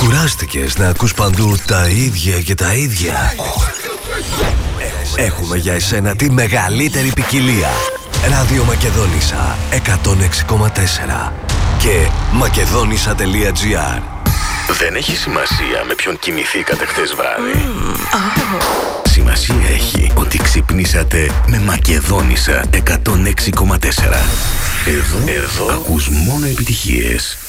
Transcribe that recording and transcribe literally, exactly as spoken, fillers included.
Κουράστηκες να ακούς παντού τα ίδια και τα ίδια? Έχουμε για εσένα τη μεγαλύτερη ποικιλία. Ράδιο Μακεδόνισσα εκατόν έξι κόμμα τέσσερα και μακεδόνισσα τελεία τζι άρ. Δεν έχει σημασία με ποιον κοιμηθήκατε χτες βράδυ. Σημασία έχει ότι ξυπνήσατε με Μακεδόνισσα εκατόν έξι κόμμα τέσσερα. Εδώ, Εδώ ακούς μόνο επιτυχίες.